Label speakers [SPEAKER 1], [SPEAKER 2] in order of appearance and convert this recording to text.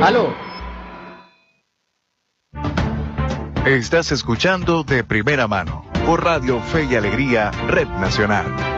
[SPEAKER 1] Aló.
[SPEAKER 2] Estás escuchando De Primera Mano por Radio Fe y Alegría, Red Nacional.